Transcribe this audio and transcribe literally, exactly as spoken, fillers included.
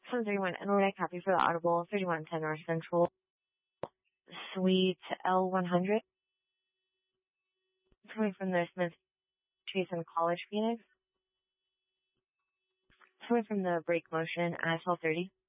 seven thirty-one Inlet, copy for the Audible, thirty-one ten North Central, Suite L one hundred. Coming from the Smith Chasen College, Phoenix. Coming from the Break Motion at twelve thirty.